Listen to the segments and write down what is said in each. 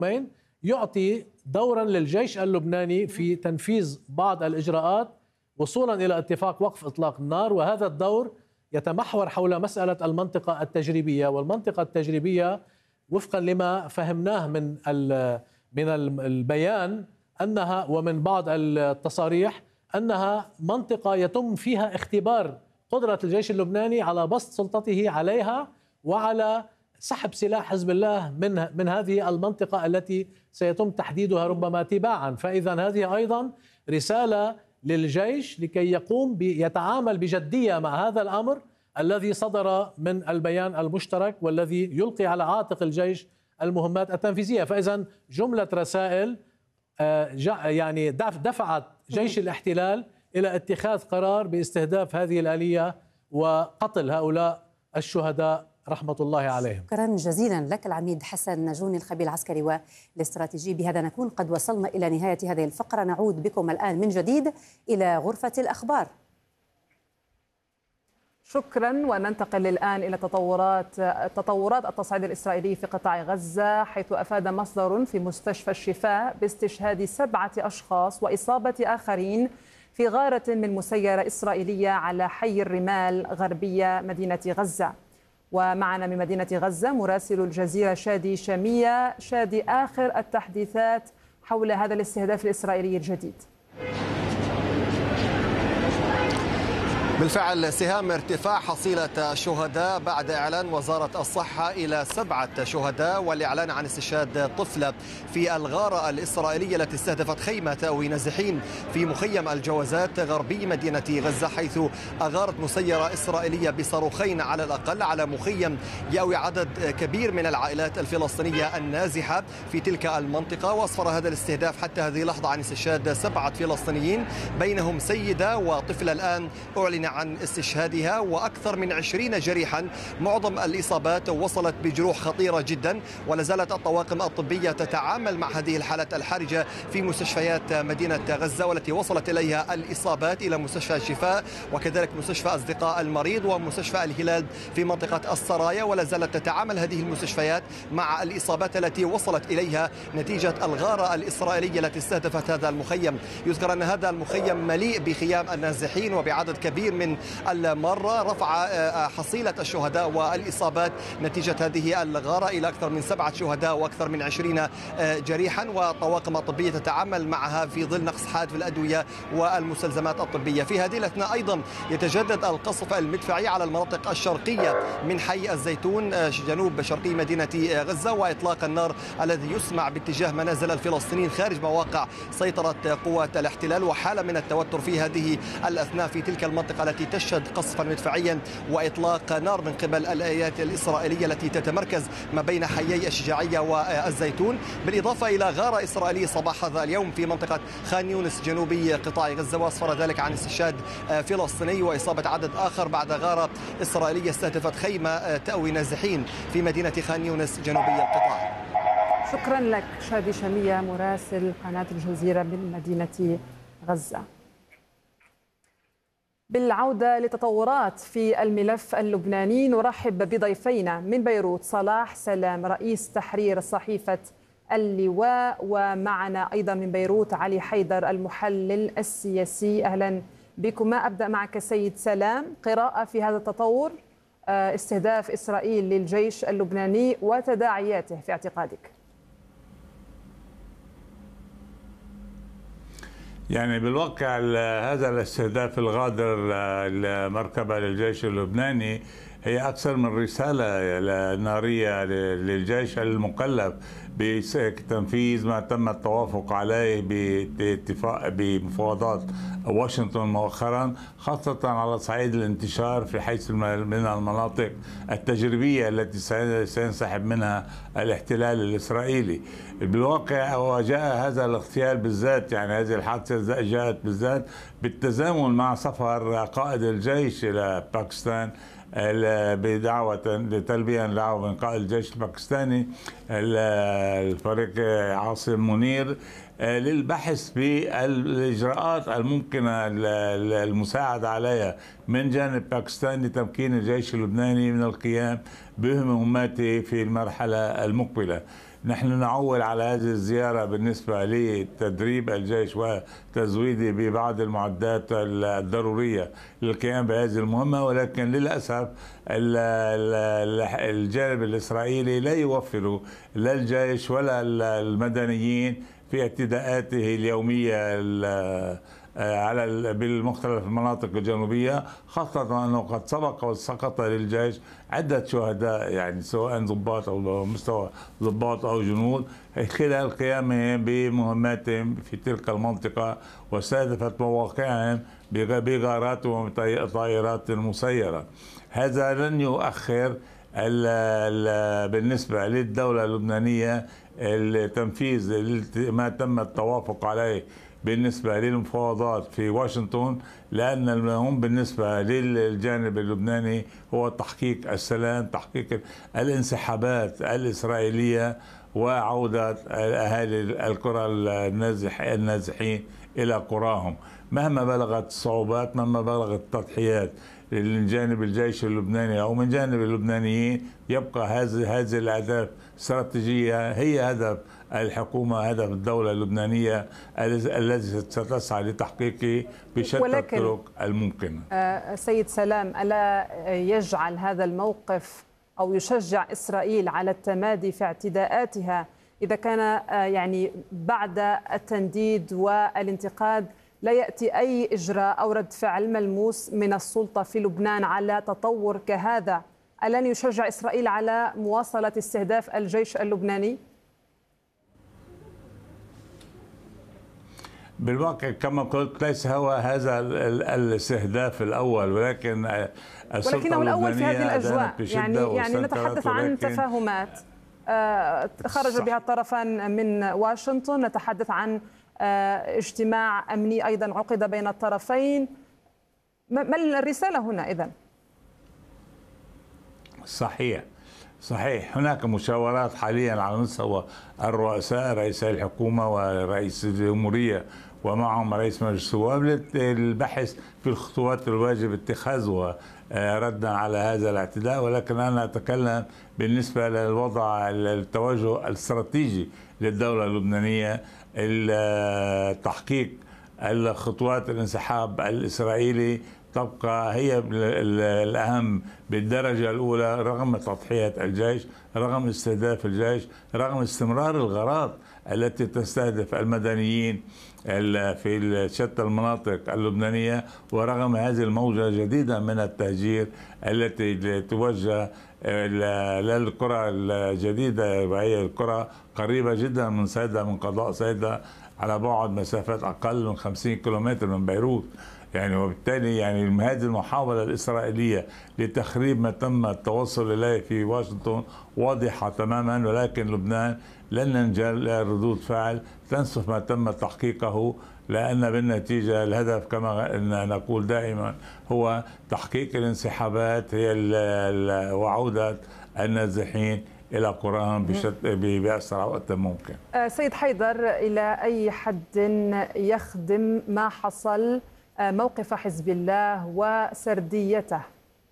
يعطي دورا للجيش اللبناني في تنفيذ بعض الإجراءات وصولا إلى اتفاق وقف إطلاق النار. وهذا الدور يتمحور حول مسألة المنطقة التجريبية، والمنطقة التجريبية وفقا لما فهمناه من البيان أنها ومن بعض التصاريح أنها منطقة يتم فيها اختبار قدرة الجيش اللبناني على بسط سلطته عليها وعلى سحب سلاح حزب الله من هذه المنطقة التي سيتم تحديدها ربما تباعا. فإذا هذه أيضا رسالة للجيش لكي يتعامل بجدية مع هذا الأمر الذي صدر من البيان المشترك والذي يلقي على عاتق الجيش المهمات التنفيذية. فإذا جملة رسائل يعني دفعت جيش الاحتلال إلى اتخاذ قرار باستهداف هذه الآلية وقتل هؤلاء الشهداء رحمة الله عليهم. شكرا جزيلا لك العميد حسن نجوني الخبير العسكري والاستراتيجي. بهذا نكون قد وصلنا إلى نهاية هذه الفقرة. نعود بكم الآن من جديد إلى غرفة الأخبار. شكرا. وننتقل الآن إلى تطورات التصعيد الإسرائيلي في قطاع غزة، حيث أفاد مصدر في مستشفى الشفاء باستشهاد 7 أشخاص وإصابة آخرين في غارة من مسيرة إسرائيلية على حي الرمال غربية مدينة غزة. ومعنا من مدينة غزة مراسل الجزيرة شادي شامية. شادي، آخر التحديثات حول هذا الاستهداف الإسرائيلي الجديد. بالفعل سهام، ارتفاع حصيلة الشهداء بعد إعلان وزارة الصحة إلى 7 شهداء، والإعلان عن استشهاد طفلة في الغارة الإسرائيلية التي استهدفت خيمة تأوي نازحين في مخيم الجوازات غربي مدينة غزة، حيث أغارت مسيرة إسرائيلية بصاروخين على الأقل على مخيم يأوي عدد كبير من العائلات الفلسطينية النازحة في تلك المنطقة. وأسفر هذا الاستهداف حتى هذه اللحظة عن استشهاد 7 فلسطينيين، بينهم سيدة وطفلة الآن أعلن عن استشهادها، وأكثر من 20 جريحا. معظم الإصابات وصلت بجروح خطيرة جدا، ولا زالت الطواقم الطبية تتعامل مع هذه الحالات الحرجة في مستشفيات مدينة غزة، والتي وصلت إليها الإصابات إلى مستشفى الشفاء وكذلك مستشفى أصدقاء المريض ومستشفى الهلال في منطقة السرايا. ولا زالت تتعامل هذه المستشفيات مع الإصابات التي وصلت إليها نتيجة الغارة الإسرائيلية التي استهدفت هذا المخيم. يذكر أن هذا المخيم مليء بخيام النازحين، وبعدد كبير من المرة رفع حصيلة الشهداء والإصابات نتيجة هذه الغارة إلى أكثر من 7 شهداء وأكثر من 20 جريحا، والطواقم الطبية تتعامل معها في ظل نقص حاد في الأدوية والمستلزمات الطبية. في هذه الأثناء أيضا يتجدد القصف المدفعي على المناطق الشرقية من حي الزيتون جنوب شرقي مدينة غزة، وإطلاق النار الذي يسمع باتجاه منازل الفلسطينيين خارج مواقع سيطرة قوات الاحتلال، وحالة من التوتر في هذه الأثناء في تلك المنطقة التي تشهد قصفا مدفعيا وإطلاق نار من قبل الآليات الإسرائيلية التي تتمركز ما بين حيي الشجاعية والزيتون، بالإضافة إلى غارة إسرائيلية صباح هذا اليوم في منطقة خان يونس جنوبي قطاع غزة، وأسفر ذلك عن استشهاد فلسطيني وإصابة عدد آخر بعد غارة إسرائيلية استهدفت خيمة تأوي نازحين في مدينة خان يونس جنوبي القطاع. شكرا لك شادي شامية مراسل قناة الجزيرة من مدينة غزة. بالعودة لتطورات في الملف اللبناني، نرحب بضيفينا من بيروت صلاح سلام رئيس تحرير صحيفة اللواء، ومعنا أيضا من بيروت علي حيدر المحلل السياسي. أهلا بكما. أبدأ معك سيد سلام، قراءة في هذا التطور، استهداف إسرائيل للجيش اللبناني وتداعياته في اعتقادك. يعني بالواقع هذا الاستهداف الغادر المركبة للجيش اللبناني هي أكثر من رسالة نارية للجيش المكلف بتنفيذ ما تم التوافق عليه بمفاوضات واشنطن مؤخرا، خاصة على صعيد الانتشار في حيث من المناطق التجريبية التي سينسحب منها الاحتلال الإسرائيلي. بالواقع وجاء هذا اغتيال بالذات، يعني هذه الحادثة جاءت بالذات بالتزامن مع سفر قائد الجيش إلى باكستان بدعوة لتلبية دعوة من قائد الجيش الباكستاني الفريق عاصم منير للبحث بالإجراءات الممكنة المساعدة عليها من جانب باكستان لتمكين الجيش اللبناني من القيام بمهماته في المرحلة المقبلة. نحن نعول على هذه الزيارة بالنسبة لتدريب الجيش وتزويده ببعض المعدات الضرورية للقيام بهذه المهمة، ولكن للأسف الجانب الإسرائيلي لا يوفر لا الجيش ولا المدنيين في اعتداءاته اليومية على بالمختلف المناطق الجنوبية، خاصة أنه قد سبق وسقط للجيش عدة شهداء، يعني سواء ضباط أو مستوى ضباط أو جنود خلال قيامهم بمهماتهم في تلك المنطقة، واستهدفت مواقعهم بغارات وطائرات مسيرة. هذا لن يؤخر بالنسبة للدولة اللبنانية التنفيذ ما تم التوافق عليه بالنسبة للمفاوضات في واشنطن، لأن المهم بالنسبة للجانب اللبناني هو تحقيق السلام، تحقيق الانسحابات الإسرائيلية، وعودة أهالي القرى النازحين إلى قراهم مهما بلغت الصعوبات، مهما بلغت التضحيات من جانب الجيش اللبناني أو من جانب اللبنانيين. يبقى هذه الأهداف الاستراتيجية هي هدف الحكومة، هدف الدولة اللبنانية الذي ستسعى لتحقيقه بشتى الطرق الممكنة. سيد سلام، ألا يجعل هذا الموقف أو يشجع إسرائيل على التمادي في اعتداءاتها إذا كان يعني بعد التنديد والانتقاد لا يأتي أي إجراء أو رد فعل ملموس من السلطة في لبنان على تطور كهذا؟ ألن يشجع إسرائيل على مواصلة استهداف الجيش اللبناني؟ بالواقع كما قلت ليس هو هذا الاستهداف الأول، ولكنه الأول في هذه الأجواء. يعني نتحدث عن تفاهمات خرج بها الطرفان من واشنطن، نتحدث عن اجتماع أمني أيضا عقد بين الطرفين. ما الرسالة هنا إذن؟ صحيح هناك مشاورات حاليا على مستوى الرؤساء، رئيس الحكومة ورئيس الجمهورية ومعهم رئيس مجلس النواب للبحث في الخطوات الواجب اتخاذها ردا على هذا الاعتداء. ولكن أنا أتكلم بالنسبة للوضع التوجه الاستراتيجي للدولة اللبنانية، تحقيق الخطوات الانسحاب الإسرائيلي تبقى هي الأهم بالدرجة الأولى، رغم تضحية الجيش، رغم استهداف الجيش، رغم استمرار الغارات التي تستهدف المدنيين في شتى المناطق اللبنانية، ورغم هذه الموجة الجديدة من التهجير التي توجه للقرى الجديدة، وهي القرى قريبة جدا من صيدا، من قضاء صيدا، على بعد مسافات أقل من 50 كيلومتر من بيروت. يعني وبالتالي يعني هذه المحاولة الإسرائيلية لتخريب ما تم التوصل إليه في واشنطن واضحة تماما، ولكن لبنان لن ينجل ردود فعل تنسف ما تم تحقيقه، لأن بالنتيجة الهدف كما نقول دائما هو تحقيق الانسحابات هي وعودة النازحين إلى قراهم بأسرع وقت ممكن. سيد حيدر، إلى أي حد يخدم ما حصل موقف حزب الله وسرديته؟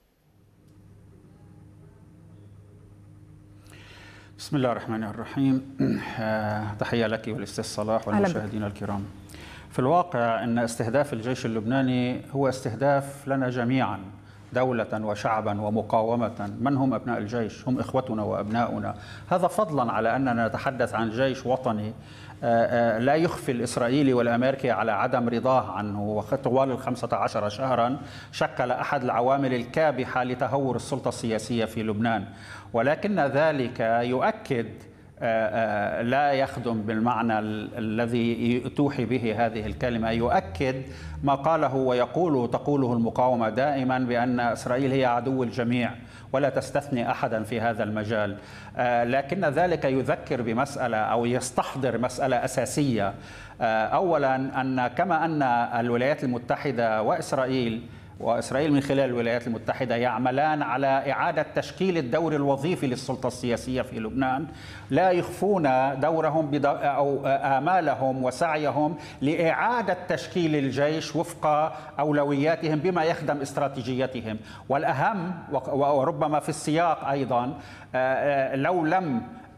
بسم الله الرحمن الرحيم. تحية لك والأستاذ صلاح والمشاهدين الكرام. في الواقع أن استهداف الجيش اللبناني هو استهداف لنا جميعا، دولة وشعبا ومقاومة. من هم أبناء الجيش؟ هم إخوتنا وأبناؤنا. هذا فضلا على أننا نتحدث عن جيش وطني لا يخفي الإسرائيلي والأمريكي على عدم رضاه عنه، وطوال 15 شهرا شكل أحد العوامل الكابحة لتهور السلطة السياسية في لبنان. ولكن ذلك يؤكد لا يخدم بالمعنى الذي توحي به هذه الكلمة، يؤكد ما قاله تقوله المقاومة دائما بأن إسرائيل هي عدو الجميع ولا تستثني أحدا في هذا المجال. لكن ذلك يذكر بمسألة أو يستحضر مسألة أساسية. أولا أن كما أن الولايات المتحدة وإسرائيل من خلال الولايات المتحدة يعملان على إعادة تشكيل الدور الوظيفي للسلطة السياسية في لبنان، لا يخفون دورهم أو آمالهم وسعيهم لإعادة تشكيل الجيش وفق أولوياتهم بما يخدم استراتيجيتهم. والأهم وربما في السياق أيضا، لو لم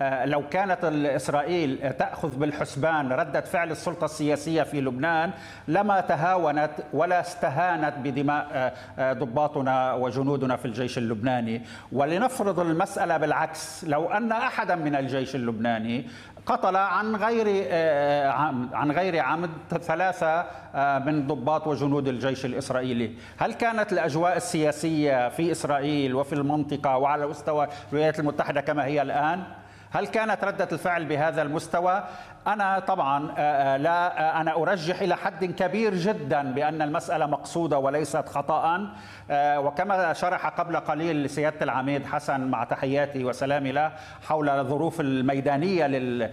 لو كانت إسرائيل تأخذ بالحسبان ردة فعل السلطة السياسية في لبنان لما تهاونت ولا استهانت بدماء ضباطنا وجنودنا في الجيش اللبناني. ولنفرض المسألة بالعكس، لو أن أحدا من الجيش اللبناني قتل عن غير عمد 3 من ضباط وجنود الجيش الإسرائيلي، هل كانت الأجواء السياسية في إسرائيل وفي المنطقة وعلى مستوى الولايات المتحدة كما هي الآن؟ هل كانت ردة الفعل بهذا المستوى؟ أنا طبعا أنا أرجح إلى حد كبير جدا بأن المسألة مقصودة وليست خطأ، وكما شرح قبل قليل سيادة العميد حسن مع تحياتي وسلامي له حول الظروف الميدانية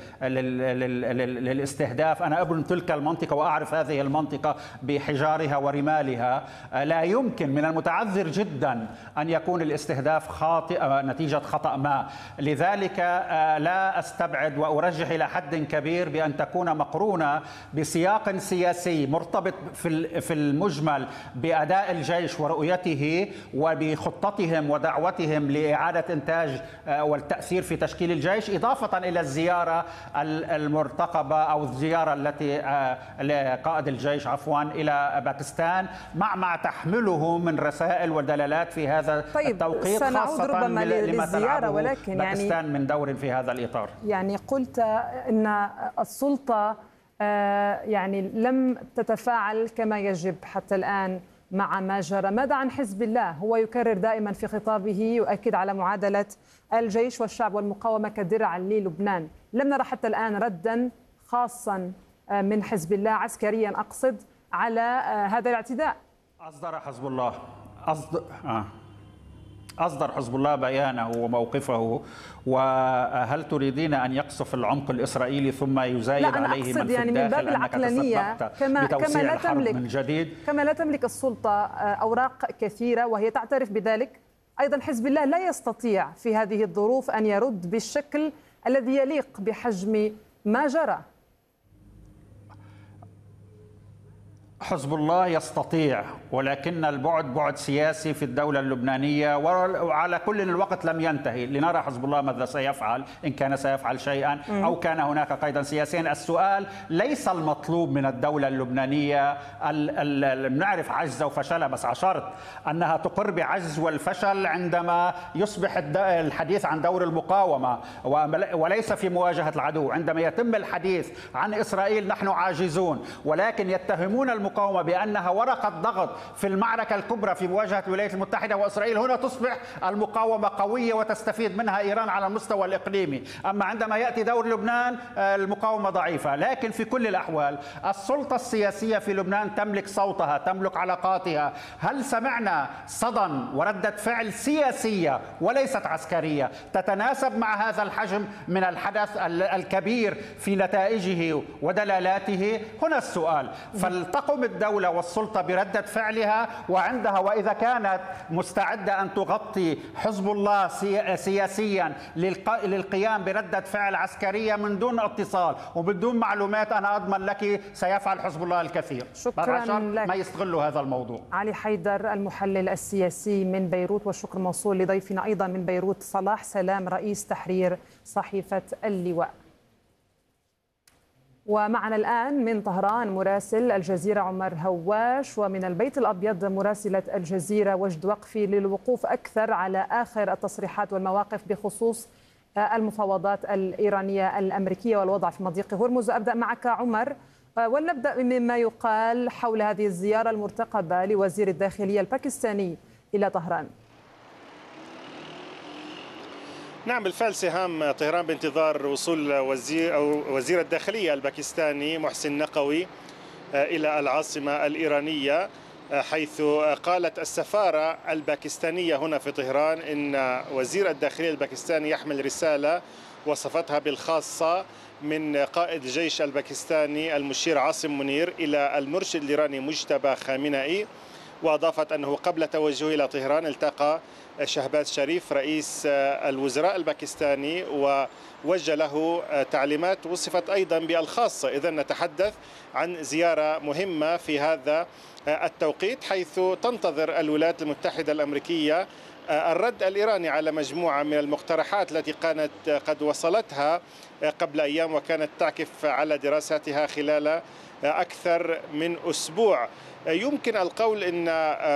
للاستهداف، أنا ابن تلك المنطقة وأعرف هذه المنطقة بحجارها ورمالها. لا يمكن، من المتعذر جدا أن يكون الاستهداف خاطئ نتيجة خطأ ما. لذلك لا أستبعد وأرجح إلى حد كبير بأن تكون مقرونة بسياق سياسي مرتبط في المجمل بأداء الجيش ورؤيته وبخطتهم ودعوتهم لإعادة إنتاج والتأثير في تشكيل الجيش، إضافة إلى الزيارة المرتقبة أو الزيارة التي لقائد الجيش إلى باكستان مع تحمله من رسائل ودلالات في هذا التوقيت، سنعود خاصة ربما للزيارة، ولكن باكستان من دور في هذا الإطار. يعني قلت أن السلطة يعني لم تتفاعل كما يجب حتى الآن مع ما جرى. ماذا عن حزب الله؟ هو يكرر دائما في خطابه يؤكد على معادلة الجيش والشعب والمقاومة كدرع للبنان. لم نرى حتى الآن ردا خاصا من حزب الله عسكريا أقصد على هذا الاعتداء. أصدر حزب الله بيانه وموقفه. وهل تريدين أن يقصف العمق الإسرائيلي ثم يزايد عليه من في الداخل؟ يعني من باب العقلانية كما لا تملك من جديد؟ كما لا تملك السلطة أوراق كثيرة وهي تعترف بذلك، أيضا حزب الله لا يستطيع في هذه الظروف أن يرد بالشكل الذي يليق بحجم ما جرى. حزب الله يستطيع، ولكن البعد بعد سياسي في الدولة اللبنانية، وعلى كل الوقت لم ينتهي. لنرى حزب الله ماذا سيفعل، إن كان سيفعل شيئا أو كان هناك قيدا سياسيا. السؤال ليس المطلوب من الدولة اللبنانية نعرف عجزها وفشلها، بس عشرت أنها تقر بعجز والفشل عندما يصبح الحديث عن دور المقاومة وليس في مواجهة العدو. عندما يتم الحديث عن إسرائيل نحن عاجزون، ولكن يتهمون المقاومة بأنها ورقة ضغط في المعركة الكبرى في مواجهة الولايات المتحدة وإسرائيل. هنا تصبح المقاومة قوية وتستفيد منها إيران على المستوى الإقليمي. أما عندما يأتي دور لبنان المقاومة ضعيفة. لكن في كل الأحوال السلطة السياسية في لبنان تملك صوتها، تملك علاقاتها. هل سمعنا صدى وردة فعل سياسية وليست عسكرية تتناسب مع هذا الحجم من الحدث الكبير في نتائجه ودلالاته؟ هنا السؤال. فلتقم الدولة والسلطة بردة فعلها، وعندها وإذا كانت مستعدة أن تغطي حزب الله سياسيا للقيام بردة فعل عسكرية من دون اتصال وبدون معلومات، أنا أضمن لك سيفعل حزب الله الكثير. شكرا لك. ما يستغلوا هذا الموضوع. علي حيدر المحلل السياسي من بيروت، والشكر موصول لضيفنا أيضا من بيروت صلاح سلام رئيس تحرير صحيفة اللواء. ومعنا الآن من طهران مراسل الجزيرة عمر هواش، ومن البيت الأبيض مراسلة الجزيرة وجد وقفي للوقوف أكثر على آخر التصريحات والمواقف بخصوص المفاوضات الإيرانية الأمريكية والوضع في مضيق هرمز. أبدأ معك عمر، ولنبدأ مما يقال حول هذه الزيارة المرتقبة لوزير الداخلية الباكستاني إلى طهران. نعم بالفعل سهام، طهران بانتظار وصول وزير الداخلية الباكستاني محسن نقوي إلى العاصمة الإيرانية، حيث قالت السفارة الباكستانية هنا في طهران إن وزير الداخلية الباكستاني يحمل رسالة وصفتها بالخاصة من قائد الجيش الباكستاني المشير عاصم منير إلى المرشد الإيراني مجتبى خامنئي. وأضافت أنه قبل توجهه إلى طهران التقى شهباز شريف رئيس الوزراء الباكستاني ووجه له تعليمات وصفت أيضا بالخاصة. إذن نتحدث عن زيارة مهمة في هذا التوقيت، حيث تنتظر الولايات المتحدة الأمريكية الرد الإيراني على مجموعة من المقترحات التي كانت قد وصلتها قبل أيام وكانت تعكف على دراستها خلال أكثر من أسبوع. يمكن القول أن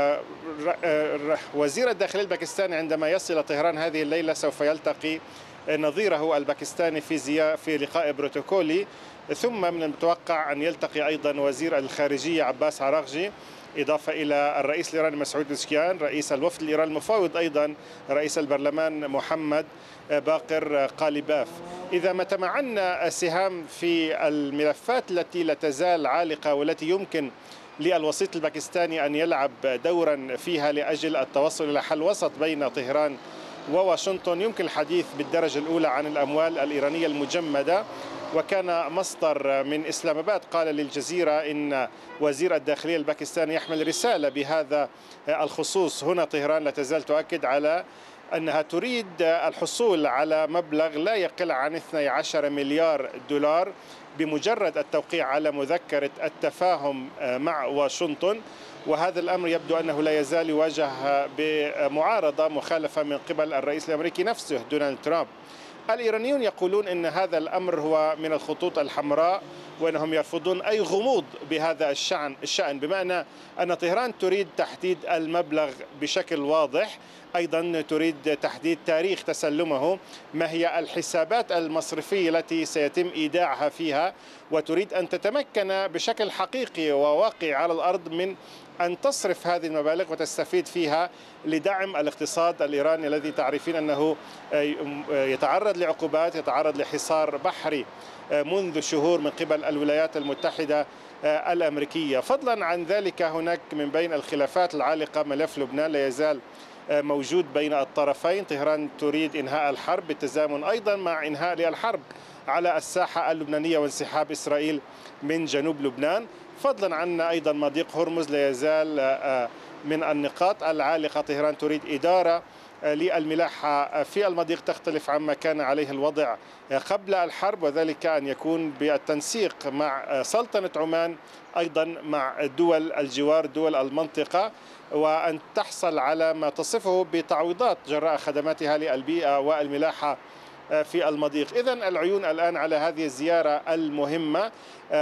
وزير الداخلية الباكستاني عندما يصل طهران هذه الليلة سوف يلتقي نظيره الباكستاني في لقاء بروتوكولي، ثم من المتوقع أن يلتقي أيضا وزير الخارجية عباس عراقجي، إضافة إلى الرئيس الإيراني مسعود بزشكيان، رئيس الوفد الإيراني المفوض أيضا رئيس البرلمان محمد باقر قالباف. إذا ما تمعنا سهام في الملفات التي لا تزال عالقة والتي يمكن للوسيط الباكستاني أن يلعب دورا فيها لأجل التوصل إلى حل وسط بين طهران وواشنطن، يمكن الحديث بالدرجة الأولى عن الأموال الإيرانية المجمدة. وكان مصدر من إسلام آباد قال للجزيرة إن وزير الداخلية الباكستاني يحمل رسالة بهذا الخصوص. هنا طهران لا تزال تؤكد على أنها تريد الحصول على مبلغ لا يقل عن 12 مليار دولار بمجرد التوقيع على مذكرة التفاهم مع واشنطن، وهذا الأمر يبدو أنه لا يزال يواجه بمعارضة مخالفة من قبل الرئيس الأمريكي نفسه دونالد ترامب. الإيرانيون يقولون أن هذا الأمر هو من الخطوط الحمراء وأنهم يرفضون أي غموض بهذا الشأن، بمعنى أن طهران تريد تحديد المبلغ بشكل واضح، أيضا تريد تحديد تاريخ تسلمه، ما هي الحسابات المصرفية التي سيتم إيداعها فيها، وتريد أن تتمكن بشكل حقيقي وواقعي على الأرض من أن تصرف هذه المبالغ وتستفيد فيها لدعم الاقتصاد الإيراني الذي تعرفين أنه يتعرض لعقوبات، يتعرض لحصار بحري منذ شهور من قبل الولايات المتحدة الأمريكية. فضلا عن ذلك هناك من بين الخلافات العالقة ملف لبنان لا يزال موجود بين الطرفين. طهران تريد إنهاء الحرب بالتزامن أيضا مع إنهاء الحرب على الساحة اللبنانية وانسحاب إسرائيل من جنوب لبنان. فضلا عن أيضا مضيق هرمز لا يزال من النقاط العالقة. طهران تريد إدارة للملاحة في المضيق تختلف عما كان عليه الوضع قبل الحرب، وذلك أن يكون بالتنسيق مع سلطنة عمان أيضا مع دول الجوار دول المنطقة، وأن تحصل على ما تصفه بتعويضات جراء خدماتها للبيئة والملاحة في المضيق. إذن العيون الآن على هذه الزيارة المهمة.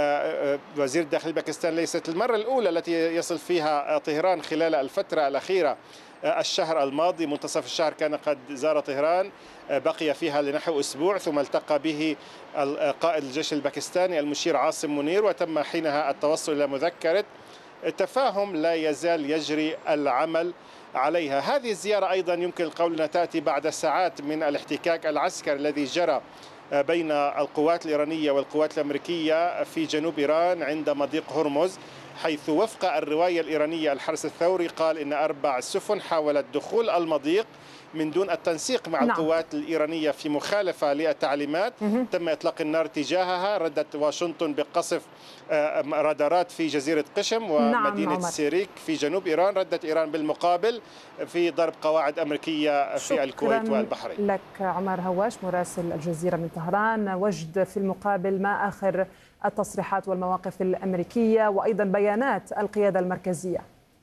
وزير الداخلية الباكستاني ليست المرة الأولى التي يصل فيها طهران خلال الفترة الأخيرة. الشهر الماضي منتصف الشهر كان قد زار طهران، بقي فيها لنحو أسبوع، ثم التقى به قائد الجيش الباكستاني المشير عاصم منير، وتم حينها التوصل إلى مذكرة تفاهم لا يزال يجري العمل عليها. هذه الزيارة أيضا يمكن القول أنها تأتي بعد ساعات من الاحتكاك العسكري الذي جرى بين القوات الإيرانية والقوات الأمريكية في جنوب إيران عند مضيق هرمز، حيث وفق الرواية الإيرانية الحرس الثوري قال إن 4 سفن حاولت دخول المضيق من دون التنسيق مع القوات الإيرانية في مخالفة للتعليمات. تم إطلاق النار تجاهها. ردت واشنطن بقصف رادارات في جزيرة قشم ومدينة سيريك في جنوب إيران. ردت إيران بالمقابل في ضرب قواعد أمريكية في الكويت والبحرين. لك عمر هواش مراسل الجزيرة من طهران. وجد في المقابل ما آخر التصريحات والمواقف الأمريكية وأيضا بيانات القيادة المركزية؟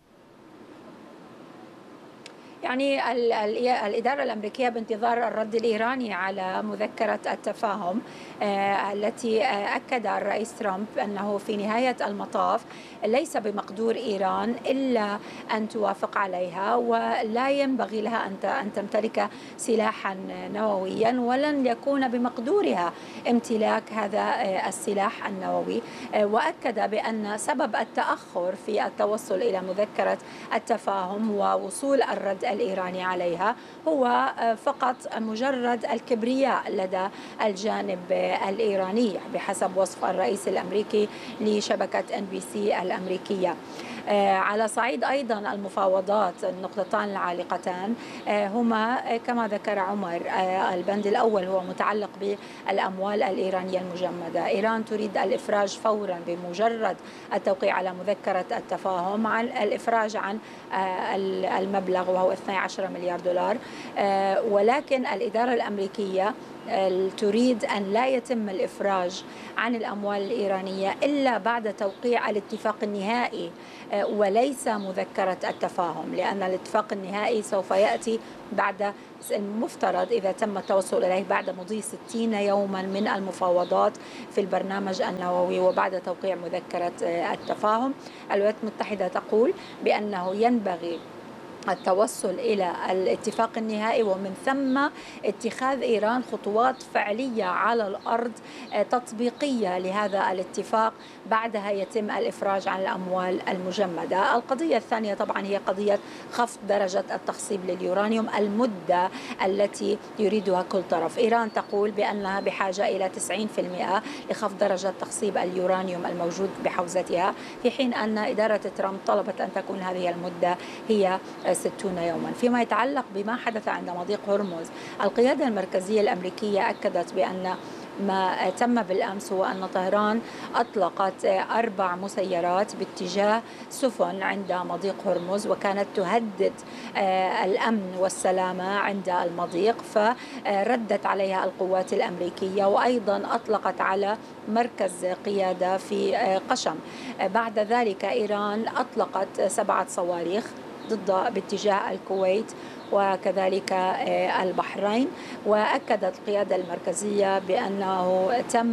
يعني الإدارة الأمريكية بانتظار الرد الإيراني على مذكرة التفاهم التي أكد الرئيس ترامب أنه في نهاية المطاف ليس بمقدور إيران إلا أن توافق عليها، ولا ينبغي لها أن تمتلك سلاحا نوويا، ولن يكون بمقدورها امتلاك هذا السلاح النووي. وأكد بأن سبب التأخر في التوصل إلى مذكرة التفاهم ووصول الرد الإيراني عليها هو فقط مجرد الكبرياء لدى الجانب الإيراني بحسب وصف الرئيس الأمريكي لشبكة NBC الأمريكية. على صعيد أيضا المفاوضات، النقطتان العالقتان هما كما ذكر عمر. البند الأول هو متعلق بالأموال الإيرانية المجمدة. إيران تريد الإفراج فورا بمجرد التوقيع على مذكرة التفاهم عن الإفراج عن المبلغ وهو 12 مليار دولار، ولكن الإدارة الأمريكية تريد أن لا يتم الإفراج عن الأموال الإيرانية إلا بعد توقيع الاتفاق النهائي وليس مذكرة التفاهم، لأن الاتفاق النهائي سوف يأتي بعد المفترض إذا تم التوصل إليه بعد مضي 60 يوما من المفاوضات في البرنامج النووي وبعد توقيع مذكرة التفاهم. الولايات المتحدة تقول بأنه ينبغي التوصل إلى الاتفاق النهائي ومن ثم اتخاذ إيران خطوات فعلية على الأرض تطبيقية لهذا الاتفاق، بعدها يتم الإفراج عن الأموال المجمدة. القضية الثانية طبعا هي قضية خفض درجة التخصيب لليورانيوم، المدة التي يريدها كل طرف. إيران تقول بأنها بحاجة إلى 90% لخفض درجة تخصيب اليورانيوم الموجود بحوزتها، في حين أن إدارة ترامب طلبت أن تكون هذه المدة هي 60 يوما. فيما يتعلق بما حدث عند مضيق هرمز، القيادة المركزية الأمريكية أكدت بأن ما تم بالأمس هو أن طهران أطلقت 4 مسيرات باتجاه سفن عند مضيق هرمز، وكانت تهدد الأمن والسلامة عند المضيق، فردت عليها القوات الأمريكية، وأيضا أطلقت على مركز قيادة في قشم. بعد ذلك إيران أطلقت 7 صواريخ ضد باتجاه الكويت وكذلك البحرين، وأكدت القيادة المركزية بأنه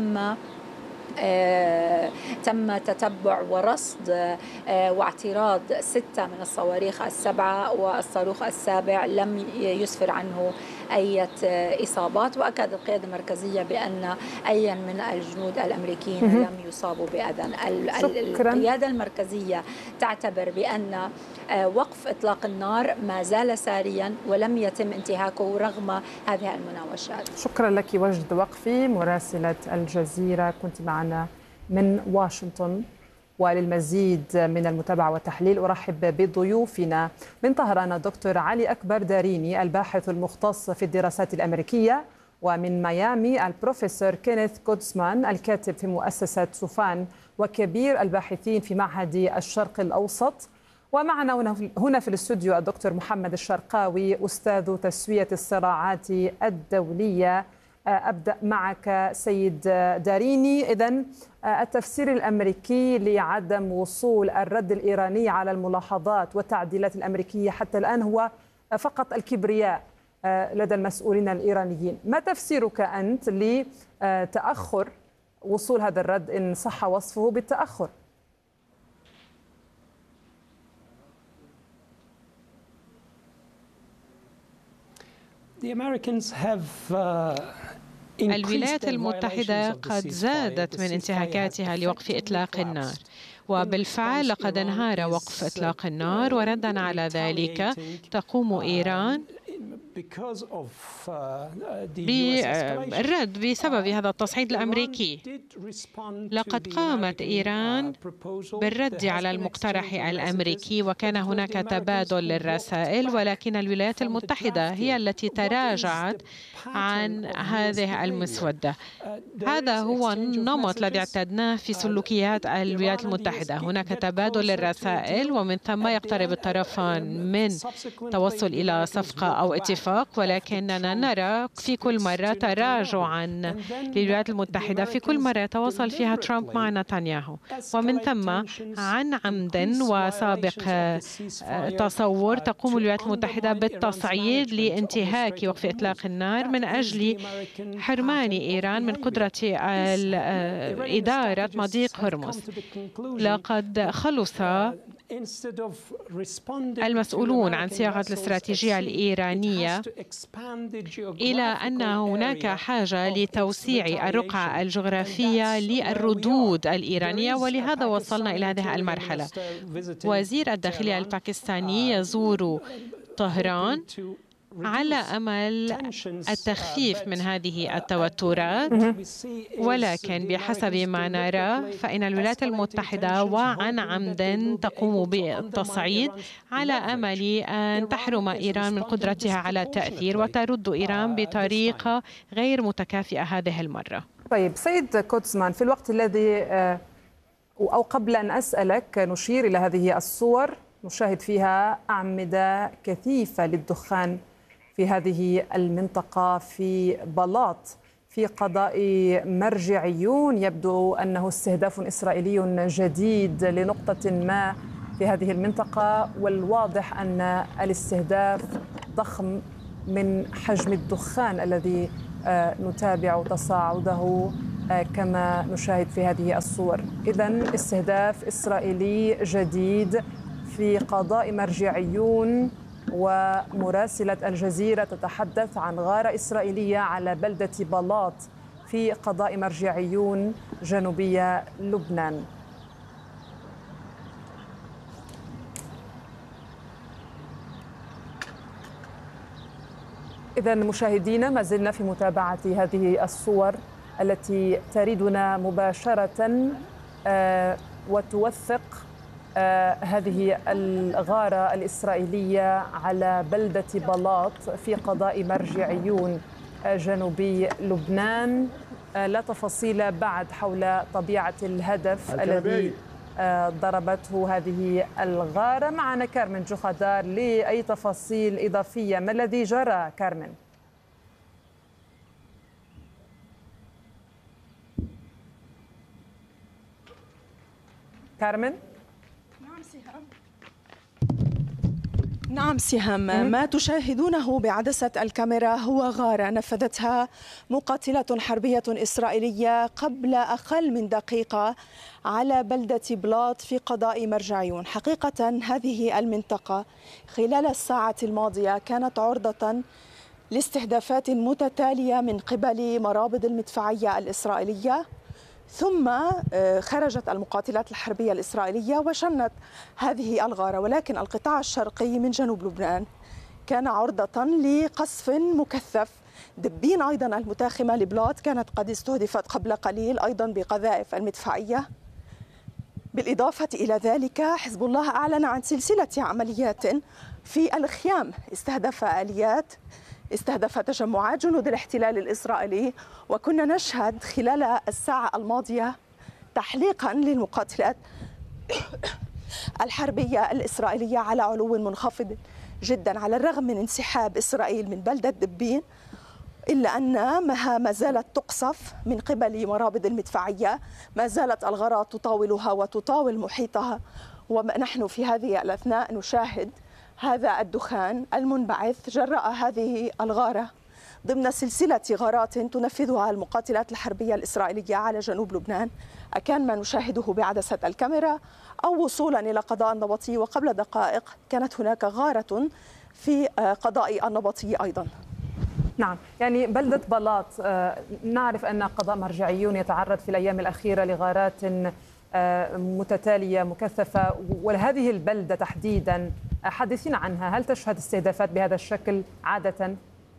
تم تتبع ورصد واعتراض 6 من الصواريخ ال7 والصاروخ ال7 لم يسفر عنه أي إصابات. وأكدت القيادة المركزية بأن أي من الجنود الأمريكيين لم يصابوا بأذى. القيادة المركزية تعتبر بأن وقف إطلاق النار ما زال ساريا ولم يتم انتهاكه رغم هذه المناوشات. شكرا لك وجد وقفي مراسلة الجزيرة، كنت معنا من واشنطن. وللمزيد من المتابعة والتحليل أرحب بضيوفنا من طهران دكتور علي أكبر داريني الباحث المختص في الدراسات الأمريكية، ومن ميامي البروفيسور كينيث كودزمان الكاتب في مؤسسة سوفان وكبير الباحثين في معهد الشرق الأوسط. ومعنا هنا في الاستوديو الدكتور محمد الشرقاوي أستاذ تسوية الصراعات الدولية. أبدأ معك سيد داريني. إذن التفسير الأمريكي لعدم وصول الرد الإيراني على الملاحظات والتعديلات الأمريكية حتى الآن هو فقط الكبرياء لدى المسؤولين الإيرانيين. ما تفسيرك أنت لتأخر وصول هذا الرد إن صح وصفه بالتأخر؟ الولايات المتحدة قد زادت من انتهاكاتها لوقف إطلاق النار، وبالفعل لقد انهار وقف إطلاق النار، وردا على ذلك تقوم إيران بالرد بسبب هذا التصعيد الأمريكي. لقد قامت إيران بالرد على المقترح الأمريكي، وكان هناك تبادل للرسائل، ولكن الولايات المتحدة هي التي تراجعت عن هذه المسودة. هذا هو النمط الذي اعتدناه في سلوكيات الولايات المتحدة. هناك تبادل للرسائل، ومن ثم يقترب الطرفان من توصل إلى صفقة أو اتفاق، ولكننا نرى في كل مرة تراجعا للولايات المتحدة في كل مرة يتواصل فيها ترامب مع نتنياهو، ومن ثم عن عمد وسابق تصور تقوم الولايات المتحدة بالتصعيد لانتهاك وقف إطلاق النار من أجل حرمان إيران من قدرة إدارة مضيق هرمز. لقد خلص المسؤولون عن صياغة الاستراتيجية الإيرانية إلى أن هناك حاجة لتوسيع الرقعة الجغرافية للردود الإيرانية، ولهذا وصلنا إلى هذه المرحلة. وزير الداخلية الباكستاني يزور طهران على أمل التخفيف من هذه التوترات، ولكن بحسب ما نرى فإن الولايات المتحدة وعن عمد تقوم بالتصعيد على أمل أن تحرم إيران من قدرتها على التأثير وترد إيران بطريقة غير متكافئة هذه المرة. طيب سيد كودزمان، في الوقت الذي أو قبل أن أسألك نشير إلى هذه الصور نشاهد فيها أعمدة كثيفة للدخان في هذه المنطقة في بلاط في قضاء مرجعيون. يبدو أنه استهداف إسرائيلي جديد لنقطة ما في هذه المنطقة، والواضح أن الاستهداف ضخم من حجم الدخان الذي نتابع تصاعده كما نشاهد في هذه الصور. إذن استهداف إسرائيلي جديد في قضاء مرجعيون، ومراسلة الجزيرة تتحدث عن غارة إسرائيلية على بلدة بلاط في قضاء مرجعيون جنوبية لبنان. إذن مشاهدينا، ما زلنا في متابعة هذه الصور التي تريدنا مباشرة وتوثق هذه الغارة الإسرائيلية على بلدة بلاط في قضاء مرجعيون جنوبي لبنان. لا تفاصيل بعد حول طبيعة الهدف الذي ضربته هذه الغارة. معنا كارمن جوخدار لأي تفاصيل إضافية. ما الذي جرى كارمن؟ كارمن؟ نعم سهام، ما تشاهدونه بعدسة الكاميرا هو غارة نفذتها مقاتلة حربية إسرائيلية قبل أقل من دقيقة على بلدة بلاط في قضاء مرجعيون. حقيقة هذه المنطقة خلال الساعة الماضية كانت عرضة لاستهدافات متتالية من قبل مرابط المدفعية الإسرائيلية، ثم خرجت المقاتلات الحربية الإسرائيلية وشنت هذه الغارة. ولكن القطاع الشرقي من جنوب لبنان كان عرضة لقصف مكثف. دبين أيضا المتاخمة لبلاط كانت قد استهدفت قبل قليل أيضا بقذائف المدفعية. بالإضافة إلى ذلك حزب الله أعلن عن سلسلة عمليات في الخيام، استهدف تجمعات جنود الاحتلال الإسرائيلي. وكنا نشهد خلال الساعة الماضية تحليقا للمقاتلات الحربية الإسرائيلية على علو منخفض جدا. على الرغم من انسحاب إسرائيل من بلدة دبين، إلا أنها ما زالت تقصف من قبل مرابط المدفعية، ما زالت الغارات تطاولها وتطاول محيطها. ونحن في هذه الأثناء نشاهد هذا الدخان المنبعث جراء هذه الغارة ضمن سلسلة غارات تنفذها المقاتلات الحربية الإسرائيلية على جنوب لبنان، أكان ما نشاهده بعدسة الكاميرا أو وصولا إلى قضاء النبطي. وقبل دقائق كانت هناك غارة في قضاء النبطي أيضا. نعم، يعني بلدة بلاط نعرف أن قضاء مرجعيون يتعرض في الأيام الأخيرة لغارات متتالية مكثفة، وهذه البلدة تحديدا حدثينا عنها. هل تشهد استهدافات بهذا الشكل عادة؟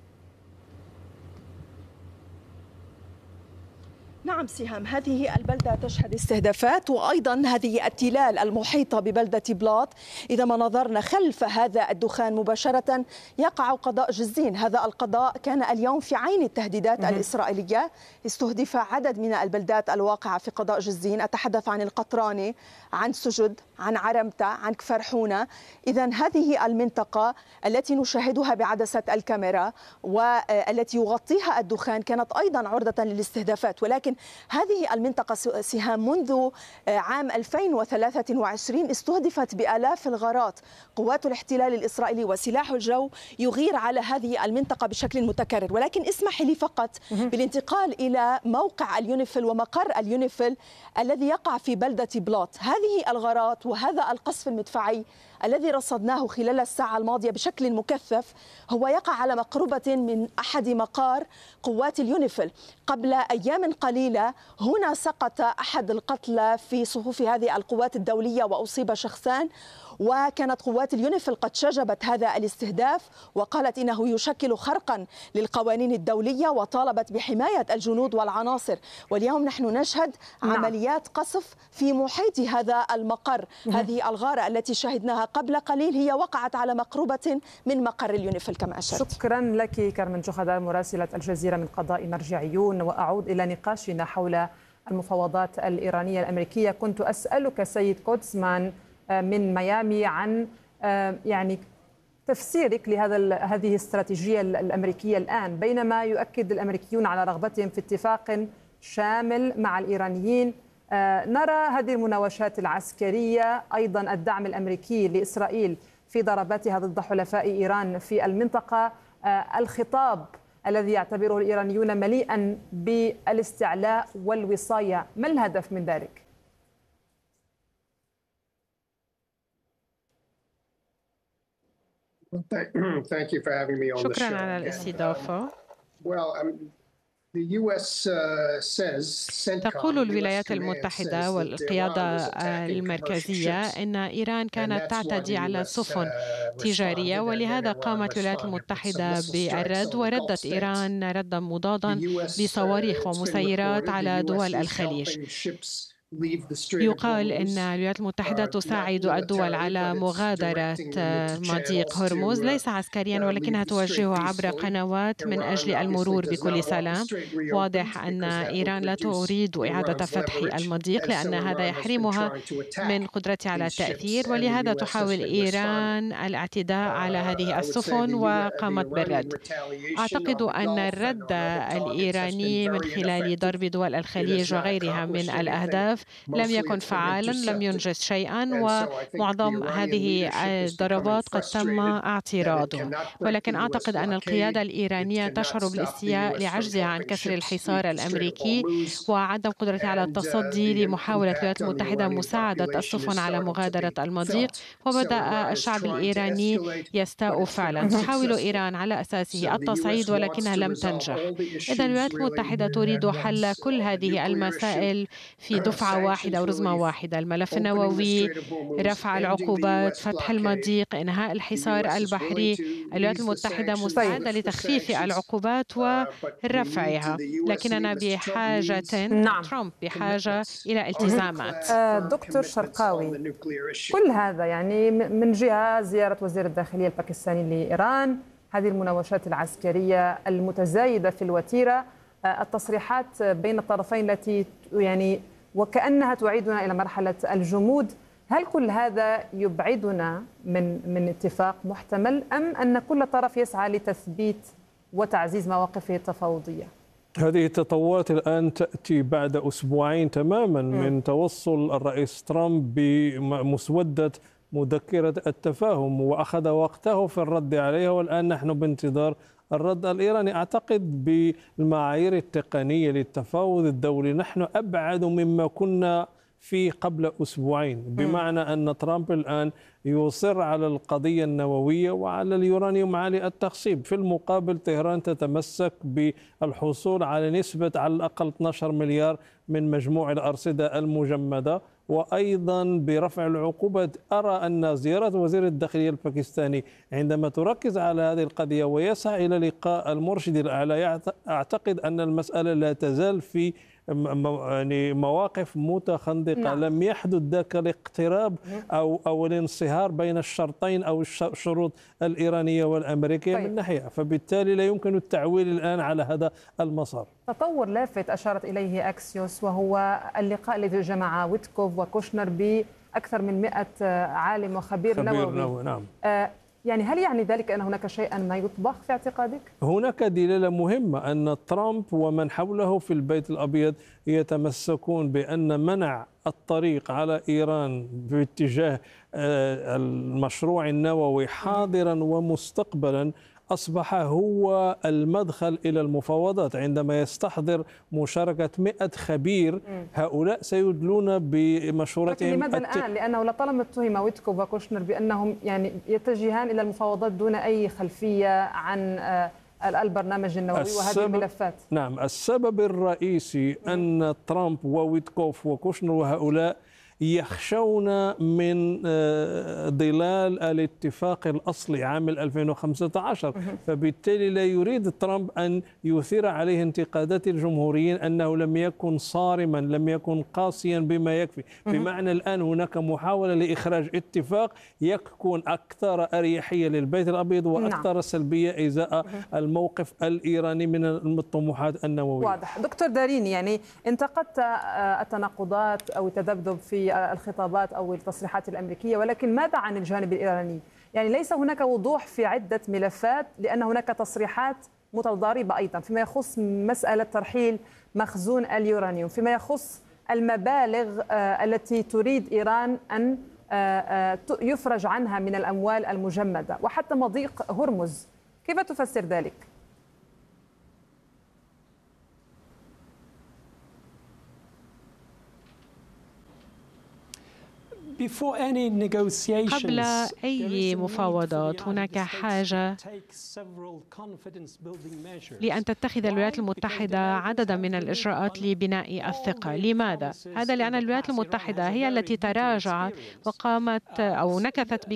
نعم سهام، هذه البلدة تشهد استهدافات، وأيضا هذه التلال المحيطة ببلدة بلاط. إذا ما نظرنا خلف هذا الدخان مباشرة يقع قضاء جزين. هذا القضاء كان اليوم في عين التهديدات الإسرائيلية. استهدف عدد من البلدات الواقعة في قضاء جزين، أتحدث عن القطراني، عن سجد، عن عرمتة، عن كفر حونة. إذا هذه المنطقة التي نشاهدها بعدسة الكاميرا والتي يغطيها الدخان كانت أيضا عرضة للاستهدافات. ولكن هذه المنطقة سهام منذ عام 2023 استهدفت بآلاف الغارات. قوات الاحتلال الإسرائيلي وسلاح الجو يغير على هذه المنطقة بشكل متكرر. ولكن اسمح لي فقط بالانتقال إلى موقع اليونيفيل ومقر اليونيفيل الذي يقع في بلدة بلاط. هذه الغارات وهذا القصف المدفعي الذي رصدناه خلال الساعة الماضية بشكل مكثف هو يقع على مقربة من أحد مقار قوات اليونيفيل. قبل أيام قليلة هنا سقط أحد القتلى في صفوف هذه القوات الدولية وأصيب شخصان، وكانت قوات اليونيفيل قد شجبت هذا الاستهداف وقالت إنه يشكل خرقا للقوانين الدولية وطالبت بحماية الجنود والعناصر. واليوم نحن نشهد عمليات قصف في محيط هذا المقر. هذه الغارة التي شاهدناها قبل قليل هي وقعت على مقربة من مقر اليونيفيل كما أشرت. شكرا لك كارمن جوخدار مراسلة الجزيرة من قضاء مرجعيون. وأعود إلى نقاشنا حول المفاوضات الإيرانية الأمريكية. كنت أسألك سيد كوتسمان من ميامي عن يعني تفسيرك هذه الاستراتيجية الأمريكية الآن بينما يؤكد الأمريكيون على رغبتهم في اتفاق شامل مع الإيرانيين. نرى هذه المناوشات العسكرية، أيضا الدعم الأمريكي لإسرائيل في ضرباتها ضد حلفاء إيران في المنطقة، الخطاب الذي يعتبره الإيرانيون مليئا بالاستعلاء والوصاية، ما الهدف من ذلك؟ شكرا على الاستضافة. تقول الولايات المتحدة والقيادة المركزية أن إيران كانت تعتدي على سفن تجارية، ولهذا قامت الولايات المتحدة بالرد، وردت إيران ردا مضادا بصواريخ ومسيرات على دول الخليج. يقال أن الولايات المتحدة تساعد الدول على مغادرة مضيق هرمز ليس عسكريا، ولكنها توجهه عبر قنوات من أجل المرور بكل سلام. واضح أن إيران لا تريد إعادة فتح المضيق لأن هذا يحرمها من قدرتها على التأثير، ولهذا تحاول إيران الاعتداء على هذه السفن وقامت بالرد. أعتقد أن الرد الإيراني من خلال ضرب دول الخليج وغيرها من الأهداف لم يكن فعالا، لم ينجز شيئا، ومعظم هذه الضربات قد تم اعتراضه. ولكن أعتقد أن القيادة الإيرانية تشعر بالاستياء لعجزها عن كسر الحصار الأمريكي وعدم قدرتها على التصدي لمحاولة الولايات المتحدة مساعدة السفن على مغادرة المضيق، وبدأ الشعب الإيراني يستاء فعلا. تحاول إيران على أساسه التصعيد ولكنها لم تنجح. إذا الولايات المتحدة تريد حل كل هذه المسائل في دفعة واحدة ورزمة واحدة: الملف النووي، رفع العقوبات، فتح المضيق، إنهاء الحصار البحري. الولايات المتحدة مساعدة لتخفيف العقوبات ورفعها، لكننا بحاجة ترامب بحاجة إلى التزامات. دكتور شرقاوي، كل هذا يعني من جهة زيارة وزير الداخلية الباكستاني لإيران، هذه المناوشات العسكرية المتزايدة في الوتيرة، التصريحات بين الطرفين التي يعني وكأنها تعيدنا إلى مرحلة الجمود. هل كل هذا يبعدنا من اتفاق محتمل، أم أن كل طرف يسعى لتثبيت وتعزيز مواقفه التفاوضية؟ هذه التطورات الآن تأتي بعد أسبوعين تماما من توصل الرئيس ترامب بمسودة مذكرة التفاهم، وأخذ وقته في الرد عليها، والآن نحن بانتظار الرد الإيراني. أعتقد بالمعايير التقنية للتفاوض الدولي نحن أبعد مما كنا فيه قبل أسبوعين، بمعنى أن ترامب الآن يصر على القضية النووية وعلى اليورانيوم عالي التخصيب. في المقابل طهران تتمسك بالحصول على نسبة على الأقل 12 مليار من مجموع الأرصدة المجمدة، وأيضا برفع العقوبات. أرى أن زيارة وزير الداخلية الباكستاني عندما تركز على هذه القضية ويسعى إلى لقاء المرشد الأعلى، أعتقد أن المسألة لا تزال في مواقف متخندقة. لم يحدث ذاك الاقتراب أو الانصهار بين الشرطين أو الشروط الإيرانية والأمريكية من ناحية، فبالتالي لا يمكن التعويل الآن على هذا المسار. تطور لافت أشارت إليه أكسيوس، وهو اللقاء الذي جمع ويتكوف وكوشنر بأكثر من 100 عالم وخبير نووي. نعم. يعني هل يعني ذلك أن هناك شيئا ما يطبخ في اعتقادك؟ هناك دلالة مهمة أن ترامب ومن حوله في البيت الأبيض يتمسكون بأن منع الطريق على إيران باتجاه المشروع النووي حاضرا ومستقبلا أصبح هو المدخل إلى المفاوضات. عندما يستحضر مشاركة 100 خبير، هؤلاء سيدلون بمشورتهم. لكن لماذا الآن؟ لأنه لطالما اتهم ويتكوف وكوشنر بأنهم يعني يتجهان إلى المفاوضات دون أي خلفية عن البرنامج النووي وهذه الملفات. نعم، السبب الرئيسي أن ترامب وويتكوف وكوشنر وهؤلاء يخشون من ظلال الاتفاق الأصلي عام 2015، فبالتالي لا يريد ترامب أن يثير عليه انتقادات الجمهوريين أنه لم يكن صارما، لم يكن قاسيا بما يكفي. بمعنى الآن هناك محاولة لإخراج اتفاق يكون أكثر أريحية للبيت الأبيض وأكثر سلبية إزاء الموقف الإيراني من الطموحات النووية. واضح. دكتور داريني، يعني انتقدت التناقضات أو التذبذب في الخطابات أو التصريحات الأمريكية، ولكن ماذا عن الجانب الإيراني؟ يعني ليس هناك وضوح في عدة ملفات، لأن هناك تصريحات متضاربة أيضا فيما يخص مسألة ترحيل مخزون اليورانيوم، فيما يخص المبالغ التي تريد إيران أن يفرج عنها من الأموال المجمدة، وحتى مضيق هرمز. كيف تفسر ذلك؟ قبل أي مفاوضات هناك حاجة لأن تتخذ الولايات المتحدة عددا من الإجراءات لبناء الثقة. لماذا؟ هذا لأن الولايات المتحدة هي التي تراجعت وقامت أو نكثت